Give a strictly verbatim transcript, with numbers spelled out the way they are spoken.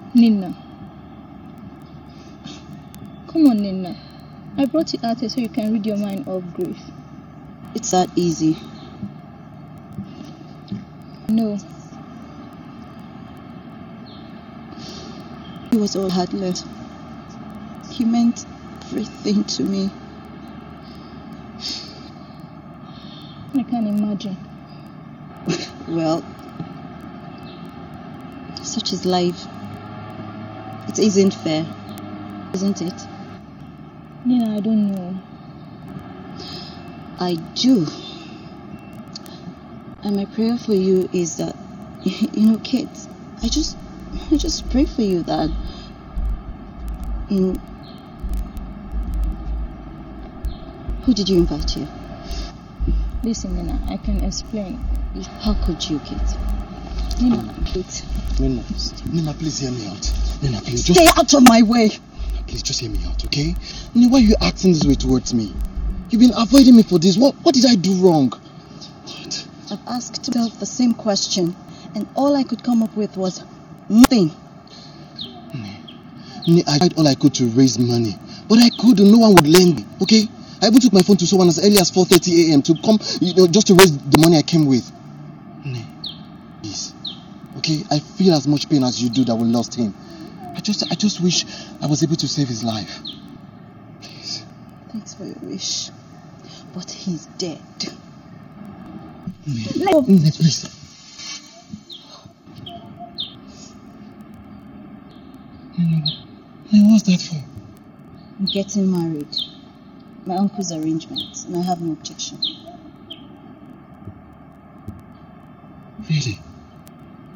Nina. Come on, Nina. I brought you out here so you can rid your mind of grief. It's that easy. No. He was all heartless. He meant everything to me. I can't imagine. Well, such is life. It isn't fair, isn't it? Nina, I don't know. I do. And my prayer for you is that, you know, Kate, I just, I just pray for you that in... Who did you invite here? Listen, Nina, I can explain. How could you, Kate? Nina, Kate. Nina, Nina, please hear me out. Nina, please Stay just... out of my way! Please just hear me out, okay? Nina, why are you acting this way towards me? You've been avoiding me for this. What, what did I do wrong? What? I've asked myself the same question, and all I could come up with was nothing. Nina, I tried all I could to raise money, but I couldn't. No one would lend me, okay? I even took my phone to someone as early as four thirty a m to come, you know, just to raise the money I came with. Nina, please, okay? I feel as much pain as you do that we lost him. I just, I just wish I was able to save his life. Please. Thanks for your wish, but he's dead. Nina, no. Nina, please. Nina, Nina, what's that for? I'm getting married. My uncle's arrangement, and I have no objection. Really?